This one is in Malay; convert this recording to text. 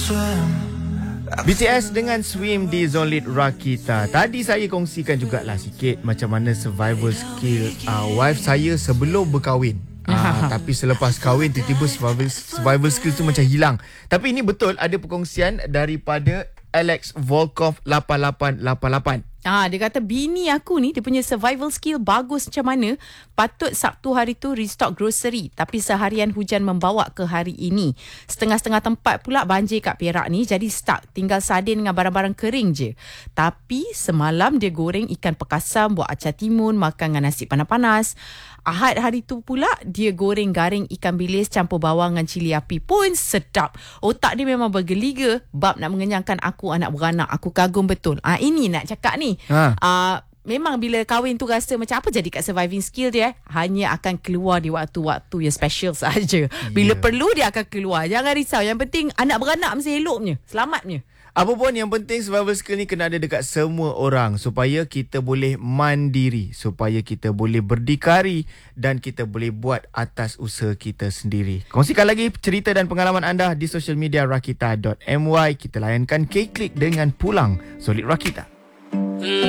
BTS dengan Swim di Zonlit Rakita. Tadi saya kongsikan jugalah sikit macam mana survival skill wife saya sebelum berkahwin. Tapi selepas kahwin tiba-tiba survival skill tu macam hilang. Tapi ini betul, ada perkongsian daripada Alex Volkov 8888. Dia kata bini aku ni dia punya survival skill bagus macam mana. Patut Sabtu hari tu restock grocery, tapi seharian hujan membawa ke hari ini. Setengah-setengah tempat pula banjir kat Perak ni, jadi stuck. Tinggal sardin dengan barang-barang kering je. Tapi semalam dia goreng ikan pekasam, buat acar timun, makan dengan nasi panas-panas. Ahad hari tu pula dia goreng garing ikan bilis campur bawang dengan cili api, pun sedap. Otak dia memang bergeliga bab nak mengenyangkan aku anak beranak. Aku kagum betul. Ini nak cakap ni. Memang bila kahwin tu rasa macam apa jadi kat surviving skill dia hanya akan keluar di waktu-waktu yang special sahaja. Bila perlu dia akan keluar. Jangan risau. Yang penting anak beranak mesti elok punya, selamat punya. Apa pun yang penting survival skill ni kena ada dekat semua orang supaya kita boleh mandiri, supaya kita boleh berdikari dan kita boleh buat atas usaha kita sendiri. Kongsikan lagi cerita dan pengalaman anda di social media rakita.my. Kita layankan K-Click dengan Pulang Zonlit Rakita.